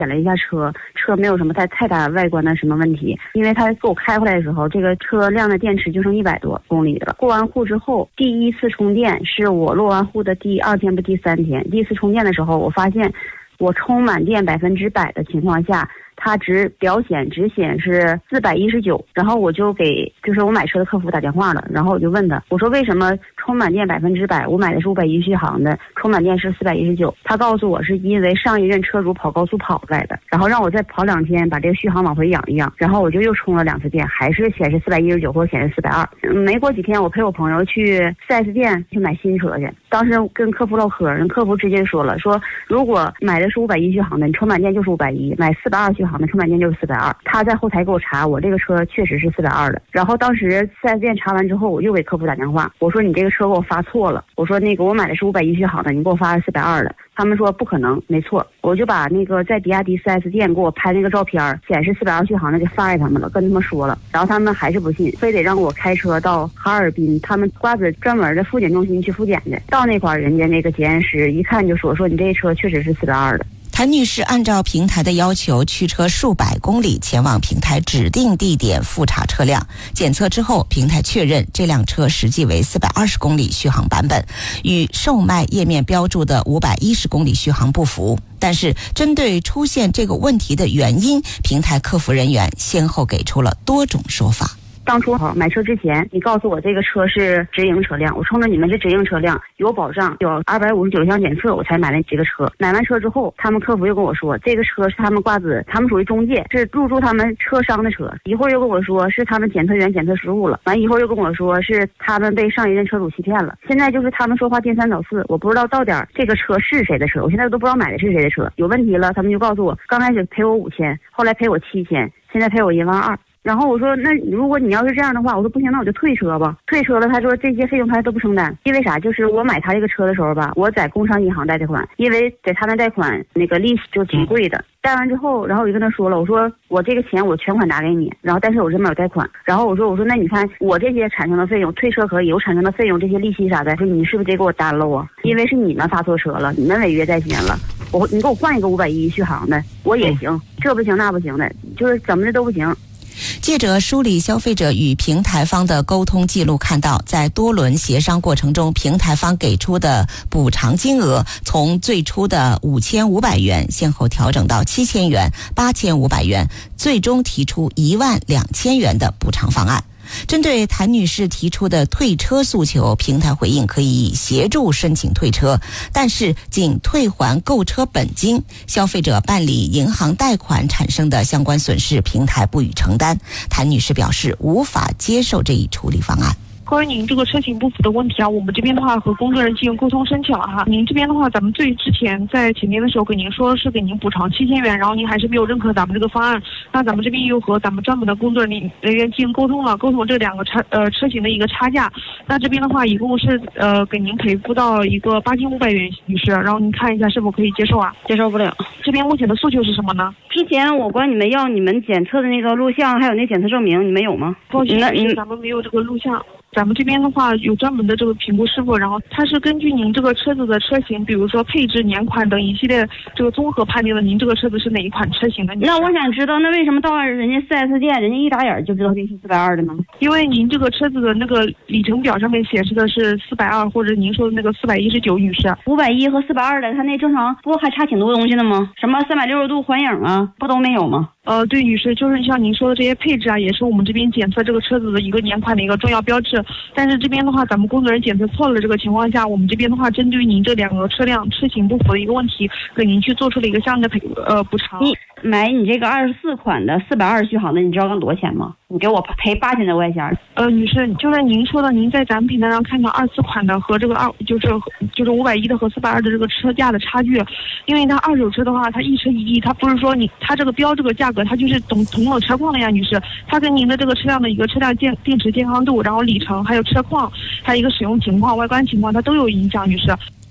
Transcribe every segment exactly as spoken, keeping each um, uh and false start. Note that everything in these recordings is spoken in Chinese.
检了一下车，车没有什么太太大外观的什么问题。因为他给我开回来的时候，这个车辆的电池就剩一百多公里了。过完户之后，第一次充电是我落完户的第二天不第三天，第一次充电的时候，我发现我充满电百分之百的情况下，它只表显只显示四百一十九，然后我就给就是我买车的客服打电话了，然后我就问他，我说为什么充满电百分之百，我买的是五百一续航的，充满电是四百一十九？他告诉我是因为上一任车主跑高速跑来的，然后让我再跑两天把这个续航往回养一养，然后我就又充了两次电，还是显示四百一十九或者显示四百二。没过几天，我陪我朋友去 四 S 店去买新车去，当时跟客服唠嗑，人客服直接说了，说如果买的是五百一续航的，你充满电就是五百一；买四百二续航的，充满电就是四百二。他在后台给我查，我这个车确实是四百二的。然后当时 四 S 店查完之后，我又给客服打电话，我说你这个车给我发错了，我说那个我买的是五百一续航的，你给我发是四百二的。他们说不可能，没错。我就把那个在比亚迪 四 S 店给我拍那个照片，显示四百二续航的给发给他们了，跟他们说了，然后他们还是不信，非得让我开车到哈尔滨他们瓜子专门的复检中心去复检去。到那块儿，人家那个检验师一看就说说你这车确实是四百二的。 谭女士按照平台的要求驱车数百公里前往平台指定地点复查车辆，检测之后平台确认这辆车实际为四百二十公里续航版本，与售卖页面标注的五百一十公里续航不符。但是针对出现这个问题的原因，平台客服人员先后给出了多种说法。 当初买车之前，你告诉我这个车是直营车辆，我冲着你们是直营车辆，有保障，有二百五十九项检测，我才买了这个车。买完车之后，他们客服又跟我说，这个车是他们瓜子，他们属于中介，是入驻他们车商的车。一会儿又跟我说是他们检测员检测失误了，完一会儿又跟我说是他们被上一任车主欺骗了。现在就是他们说话颠三倒四，我不知道到底这个车是谁的车，我现在都不知道买的是谁的车。有问题了，他们就告诉我，刚开始赔我五千，后来赔我七千，现在赔我一万二。然后我说，那如果你要是这样的话，我说不行，那我就退车吧。退车了，他说这些费用他都不承担，因为啥？就是我买他这个车的时候吧，我在工商银行贷的款，因为在他那贷款那个利息就挺贵的。贷完之后，然后我就跟他说了，我说我这个钱我全款打给你，然后但是我这边有贷款，然后我说我说那你看我这些产生的费用，退车可以，我产生的费用这些利息啥的，说你是不是得给我担了啊？因为是你们发错车了，你们违约在先了，我你给我换一个五百一续航的，我也行，这不行那不行的，就是怎么的都不行。 记者梳理消费者与平台方的沟通记录看到，在多轮协商过程中，平台方给出的补偿金额从最初的五千五百元先后调整到七千元、八千五百元，最终提出一万两千元的补偿方案。针对谭女士提出的退车诉求，平台回应可以协助申请退车，但是仅退还购车本金，消费者办理银行贷款产生的相关损失，平台不予承担。谭女士表示无法接受这一处理方案。 关于您这个车型不符的问题啊，我们这边的话和工作人员进行沟通申请了哈。您这边的话，咱们最之前在前面的时候给您说是给您补偿七千元，然后您还是没有认可咱们这个方案。那咱们这边又和咱们专门的工作人员进行沟通了，沟通这两个差呃车型的一个差价。那这边的话，一共是呃给您赔付到一个八千五百元，女士，然后您看一下是否可以接受啊？ 接受不了。 这边目前的诉求是什么呢？ 之前我管你们要你们检测的那个录像，还有那检测证明，你们有吗？ 抱歉，咱们没有这个录像。咱们这边的话有专门的这个评估师傅，然后他是根据您这个车子的车型，比如说配置、年款等一系列这个综合判定的您这个车子是哪一款车型的。 那我想知道，那为什么到人家 四 S 店，人家一打眼就知道这是四百二的呢？ 因为您这个车子的那个里程表上面显示的是四百二，或者您说的那个四百一十九，女士。 五百一和四百二的，它那正常不还差挺多东西的吗？什么三百六十度环影啊，不都没有吗？ 呃，对，女士，就是像您说的这些配置啊，也是我们这边检测这个车子的一个年款的一个重要标志。但是这边的话，咱们工作人员检测错了的这个情况下，我们这边的话，针对您这两个车辆车型不符的一个问题，给您去做出了一个相应的赔呃补偿。 你买你这个二十四款的四百二续航的，你知道刚多少钱吗？你给我赔八千多块钱。 呃，女士，就是您说的，您在咱们平台上看到二四款的和这个二就是就是五百一的和四百二的这个车价的差距，因为它二手车的话，它一车一亿，它不是说你它这个标这个价格，它就是同同等车况的呀，女士，它跟您的这个车辆的一个车辆电电池健康度，然后里程，还有车况，还有一个使用情况、外观情况，它都有影响，女士。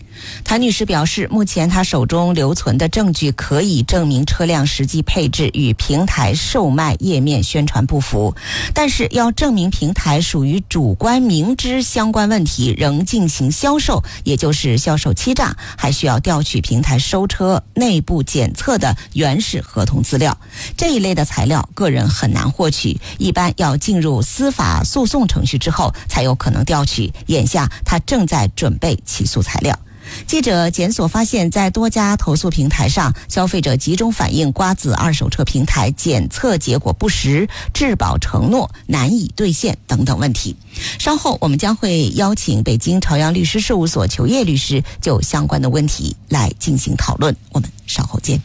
谭女士表示，目前她手中留存的证据可以证明车辆实际配置与平台售卖页面宣传不符，但是要证明平台属于主观明知相关问题仍进行销售，也就是销售欺诈，还需要调取平台收车内部检测的原始合同资料。这一类的材料个人很难获取，一般要进入司法诉讼程序之后才有可能调取。眼下她正在准备起诉材料。记者检索发现，在多家投诉平台上，消费者集中反映瓜子二手车平台检测结果不实、质保承诺难以兑现等等问题。稍后我们将会邀请北京朝阳律师事务所求业律师就相关的问题来进行讨论。我们稍后见。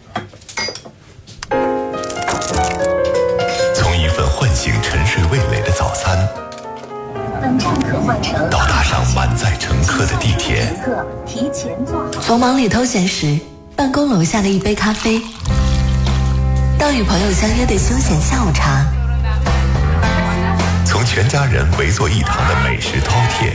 从一份唤醒沉睡味蕾的早餐，到搭上满载乘客的地铁， 从忙里偷闲时办公楼下的一杯咖啡，到与朋友相约的休闲下午茶， 从全家人围坐一堂的美食饕餮，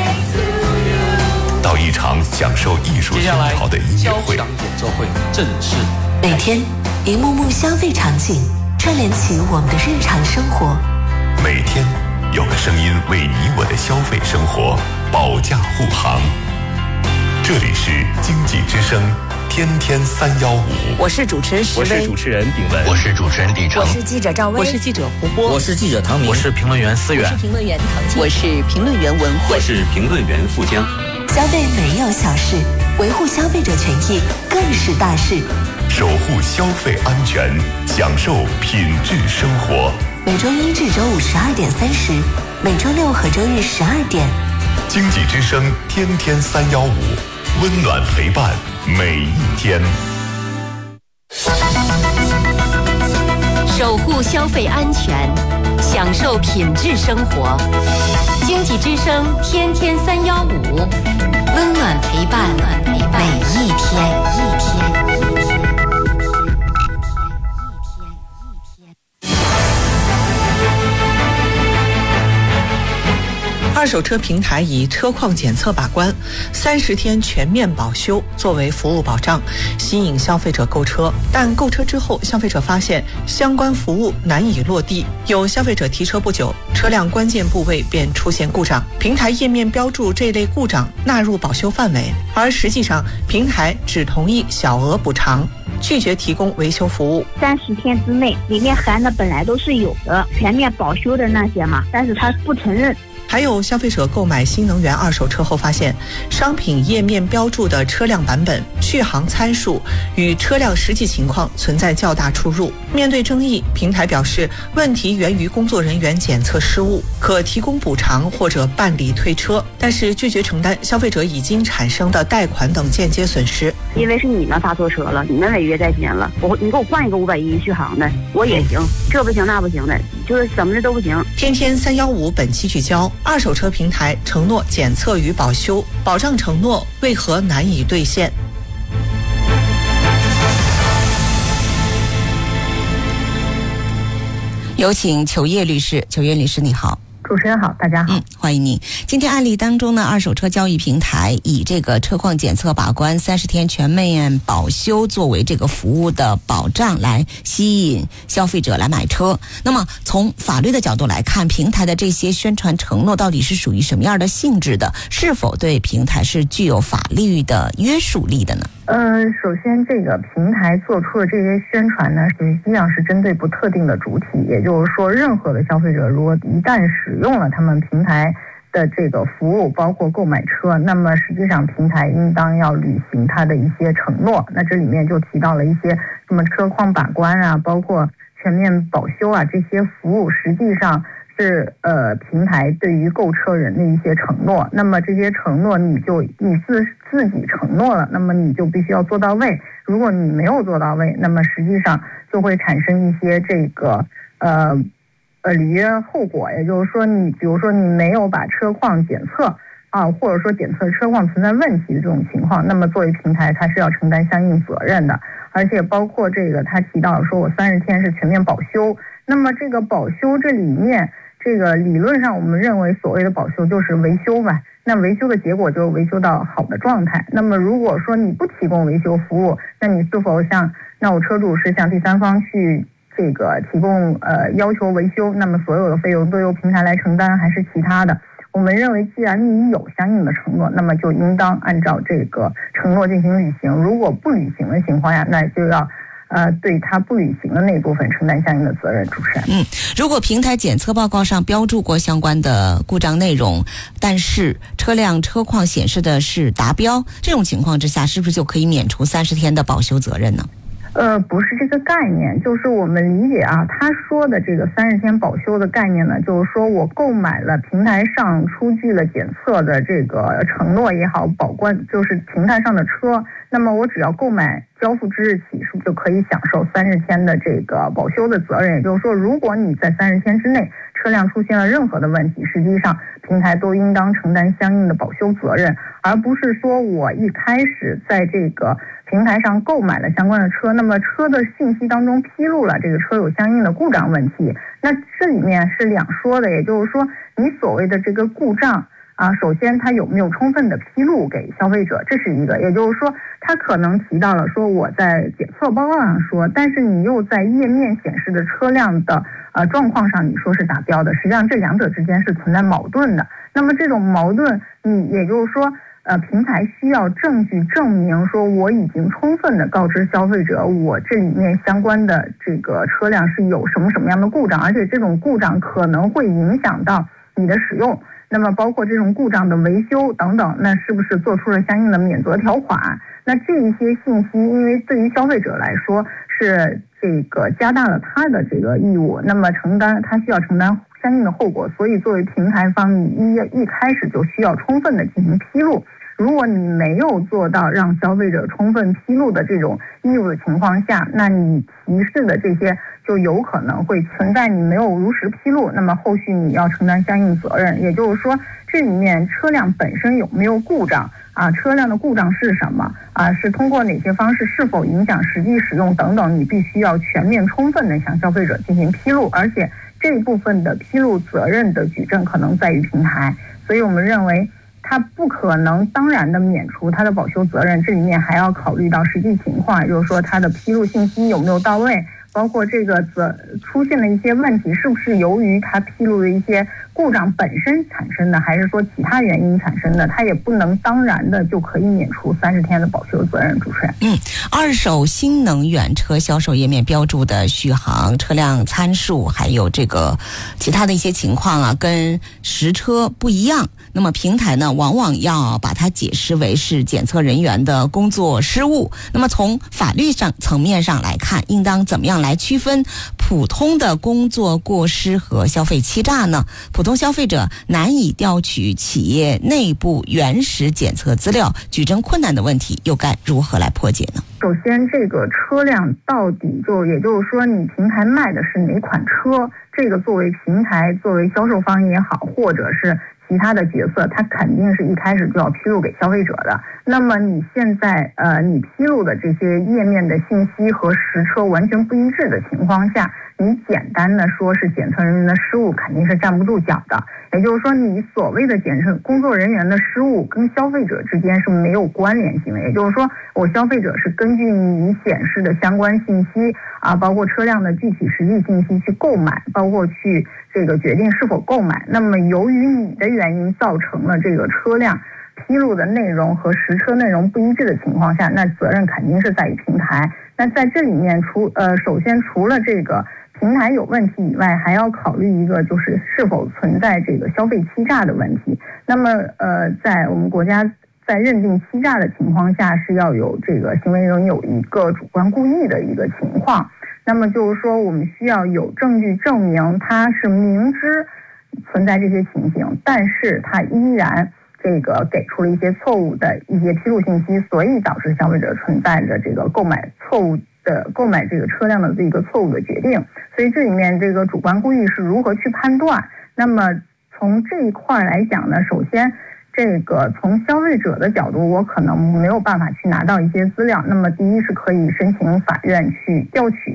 到一场享受艺术熏陶的音乐会， 演奏会正式。 每天一幕幕消费场景串联起我们的日常生活， 每天有个声音为你我的消费生活保驾护航。这里是经济之声天天三幺五， 我是主持人石我是主持人炳文， 我是主持人李成， 我是记者赵薇， 我是记者胡波， 我是记者唐明，我是评论员思远， 我是评论员唐静， 我是评论员文慧， 我是评论员富江。 消费没有小事，维护消费者权益更是大事。 守护消费安全，享受品质生活。 每周一至周五十二点三十，每周六和周日十二点。 经济之声天天三幺五，温暖陪伴每一天。 守护消费安全，享受品质生活。经济之声天天三幺五，温暖陪伴每一天。一天。 二手车平台以车况检测把关，三十天全面保修作为服务保障，吸引消费者购车。但购车之后，消费者发现相关服务难以落地，有消费者提车不久，车辆关键部位便出现故障，平台页面标注这类故障纳入保修范围，而实际上平台只同意小额补偿，拒绝提供维修服务。 三十天之内，里面含的本来都是有的全面保修的那些嘛，但是他不承认。 还有消费者购买新能源二手车后发现，商品页面标注的车辆版本、续航参数与车辆实际情况存在较大出入。面对争议，平台表示问题源于工作人员检测失误，可提供补偿或者办理退车，但是拒绝承担消费者已经产生的贷款等间接损失。 因为是你们发错车了，你们违约在先了，我你给我换一个五百一续航的，我也行，这不行那不行的，就是怎么的都不行。 天天三幺五本期聚焦：二手车平台承诺检测与保修，保障承诺为何难以兑现？ 有请求业律师。求业律师你好。 主持人好，大家好。 嗯，欢迎你。今天案例当中呢，二手车交易平台以这个车况检测把关、三十天全面保修作为这个服务的保障，来吸引消费者来买车。那么从法律的角度来看，平台的这些宣传承诺到底是属于什么样的性质的？是否对平台是具有法律的约束力的呢？ 呃，首先这个平台做出的这些宣传呢，实际上是针对不特定的主体，也就是说，任何的消费者如果一旦使用了他们平台的这个服务，包括购买车，那么实际上平台应当要履行它的一些承诺。那这里面就提到了一些什么车况把关啊，包括全面保修啊，这些服务实际上是呃平台对于购车人的一些承诺。那么这些承诺你就你自自己承诺了，那么你就必须要做到位。如果你没有做到位，那么实际上就会产生一些这个呃呃履约后果。也就是说，你比如说你没有把车况检测啊，或者说检测车况存在问题的这种情况，那么作为平台它是要承担相应责任的。而且包括这个他提到说我三十天是全面保修，那么这个保修这里面这个理论上我们认为所谓的保修就是维修嘛，那维修的结果就是维修到好的状态。那么如果说你不提供维修服务，那你是否向那我车主是向第三方去这个提供呃要求维修，那么所有的费用都由平台来承担还是其他的？我们认为既然你有相应的承诺，那么就应当按照这个承诺进行履行，如果不履行的情况下，那就要呃，对他不履行的那部分承担相应的责任。主持人， 嗯，如果平台检测报告上标注过相关的故障内容，但是车辆车况显示的是达标，这种情况之下，是不是就可以免除三十天的保修责任呢？ 呃，不是这个概念，就是我们理解啊，他说的这个三十天保修的概念呢，就是说我购买了平台上出具了检测的这个承诺也好，保关就是平台上的车，那么我只要购买交付之日起，是不是就可以享受三十天的这个保修的责任？也就是说，如果你在三十天之内车辆出现了任何的问题，实际上平台都应当承担相应的保修责任，而不是说我一开始在这个平台上购买了相关的车，那么车的信息当中披露了这个车有相应的故障问题，那这里面是两说的，也就是说你所谓的这个故障啊，首先它有没有充分的披露给消费者，这是一个，也就是说它可能提到了说我在检测报告上说，但是你又在页面显示的车辆的呃状况上你说是达标的，实际上这两者之间是存在矛盾的。那么这种矛盾，你也就是说呃，平台需要证据证明说我已经充分的告知消费者我这里面相关的这个车辆是有什么什么样的故障，而且这种故障可能会影响到你的使用，那么包括这种故障的维修等等，那是不是做出了相应的免责条款？那这一些信息因为对于消费者来说是这个加大了他的这个义务，那么承担他需要承担相应的后果，所以作为平台方你一一开始就需要充分的进行披露。如果你没有做到让消费者充分披露的这种义务的情况下，那你提示的这些就有可能会存在你没有如实披露，那么后续你要承担相应责任。也就是说，这里面车辆本身有没有故障啊？车辆的故障是什么啊？是通过哪些方式？是否影响实际使用等等？你必须要全面充分的向消费者进行披露，而且这一部分的披露责任的举证可能在于平台，所以我们认为它不可能当然的免除它的保修责任，这里面还要考虑到实际情况，也就是说它的披露信息有没有到位，包括这个责出现的一些问题是不是由于它披露的一些故障本身产生的，还是说其他原因产生的，它也不能当然的就可以免除三十天的保修责任。主持人， 嗯，二手新能源车销售页面标注的续航、车辆参数，还有这个其他的一些情况啊，跟实车不一样。那么平台呢，往往要把它解释为是检测人员的工作失误。那么从法律上层面上来看，应当怎么样来区分普通的工作过失和消费欺诈呢？普通消费者难以调取企业内部原始检测资料，举证困难的问题又该如何来破解呢？ 首先，这个车辆到底就也就是说，你平台卖的是哪款车？这个作为平台、作为销售方也好，或者是其他的角色，它肯定是一开始就要披露给消费者的。那么你现在呃，你披露的这些页面的信息和实车完全不一致的情况下，你简单的说是检测人员的失误，肯定是站不住脚的。也就是说，你所谓的检测工作人员的失误跟消费者之间是没有关联性的。也就是说，我消费者是根据你显示的相关信息啊，包括车辆的具体实际信息去购买，包括去这个决定是否购买。那么由于你的原因造成了这个车辆披露的内容和实车内容不一致的情况下，那责任肯定是在于平台。那在这里面除呃，首先除了这个平台有问题以外，还要考虑一个就是是否存在这个消费欺诈的问题。那么呃，在我们国家在认定欺诈的情况下，是要有这个行为人有一个主观故意的一个情况。那么就是说，我们需要有证据证明他是明知存在这些情形，但是他依然这个给出了一些错误的一些披露信息，所以导致消费者存在着这个购买错误的购买这个车辆的这个错误的决定。所以这里面这个主观故意是如何去判断？那么从这一块来讲呢，首先这个从消费者的角度，我可能没有办法去拿到一些资料。那么第一是可以申请法院去调取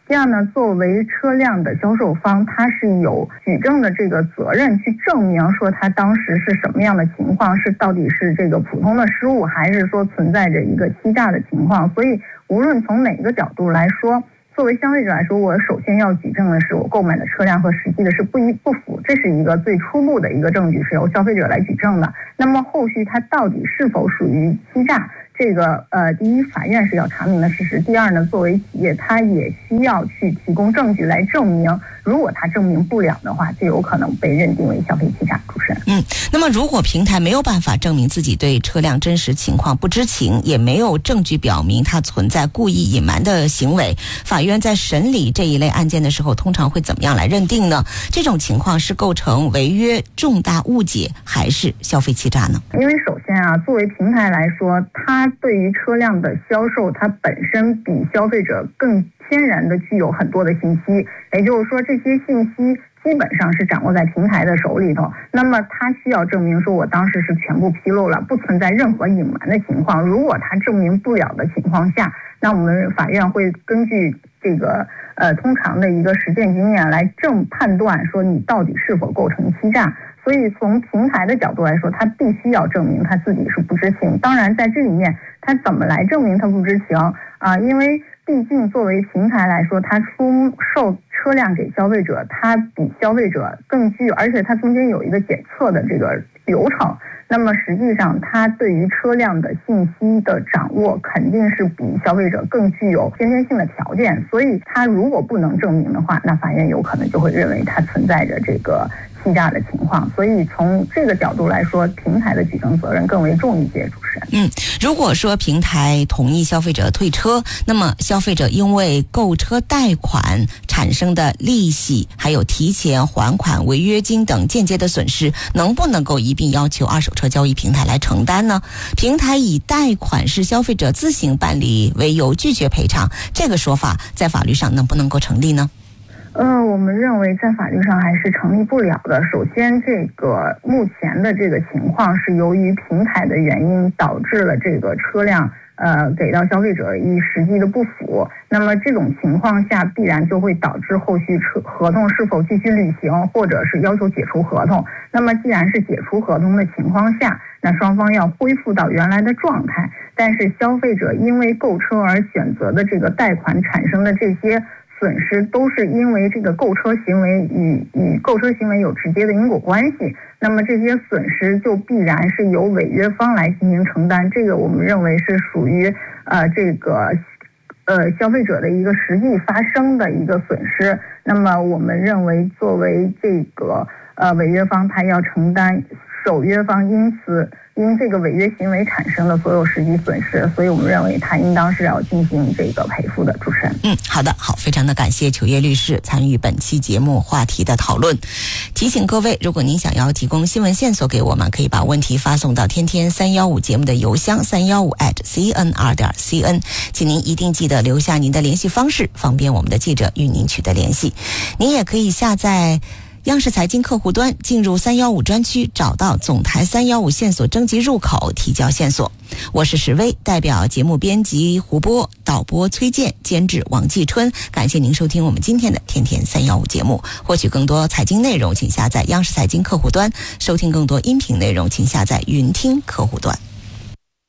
这样呢，作为车辆的销售方，他是有举证的这个责任去证明说他当时是什么样的情况，是到底是这个普通的失误，还是说存在着一个欺诈的情况。所以无论从哪个角度来说，作为消费者来说，我首先要举证的是我购买的车辆和实际的是不一不符，这是一个最初步的一个证据，是由消费者来举证的。那么后续它到底是否属于欺诈，这个呃，第一，法院是要查明的事实；第二呢，作为企业，它也需要去提供证据来证明。如果它证明不了的话，就有可能被认定为消费欺诈。主持人， 嗯，那么如果平台没有办法证明自己对车辆真实情况不知情，也没有证据表明它存在故意隐瞒的行为，法院在审理这一类案件的时候，通常会怎么样来认定呢？这种情况是构成违约、重大误解，还是消费欺诈呢？ 因为首先啊，作为平台来说，它对于车辆的销售，它本身比消费者更天然的具有很多的信息，也就是说这些信息基本上是掌握在平台的手里头。那么他需要证明说我当时是全部披露了，不存在任何隐瞒的情况。如果他证明不了的情况下，那我们法院会根据这个呃通常的一个实践经验来正判断说你到底是否构成欺诈。所以从平台的角度来说，他必须要证明他自己是不知情。当然在这里面他怎么来证明他不知情啊？因为毕竟作为平台来说，他出售车辆给消费者，他比消费者更具，而且他中间有一个检测的这个流程。那么实际上他对于车辆的信息的掌握肯定是比消费者更具有先天性的条件，所以他如果不能证明的话，那法院有可能就会认为他存在着这个欺诈的情况。所以从这个角度来说，平台的举证责任更为重一些。主持人， 嗯，如果说平台同意消费者退车，那么消费者因为购车贷款产生的利息，还有提前还款、违约金等间接的损失，能不能够一并要求二手车交易平台来承担呢？平台以贷款是消费者自行办理为由拒绝赔偿，这个说法在法律上能不能够成立呢？ 呃，我们认为在法律上还是成立不了的。首先，这个目前的这个情况是由于平台的原因导致了这个车辆呃给到消费者与实际的不符。那么这种情况下，必然就会导致后续车合同是否继续履行，或者是要求解除合同。那么既然是解除合同的情况下，那双方要恢复到原来的状态。但是消费者因为购车而选择的这个贷款产生的这些损失，都是因为这个购车行为与与购车行为有直接的因果关系，那么这些损失就必然是由违约方来进行承担。这个我们认为是属于呃这个呃消费者的一个实际发生的一个损失。那么我们认为作为这个呃违约方，他要承担守约方因此因这个违约行为产生的所有实际损失，所以我们认为他应当是要进行这个赔付的。主持人， 嗯，好的，好，非常的感谢裘烨律师参与本期节目话题的讨论。提醒各位，如果您想要提供新闻线索给我们，可以把问题发送到天天三一五节目的邮箱三一五 at c n r 点 c n， 请您一定记得留下您的联系方式，方便我们的记者与您取得联系。您也可以下载央视财经客户端，进入三一五专区，找到总台三一五线索征集入口，提交线索。我是史薇，代表节目编辑胡波、导播崔健、监制王继春，感谢您收听我们今天的天天三一五节目。获取更多财经内容，请下载央视财经客户端；收听更多音频内容，请下载云听客户端。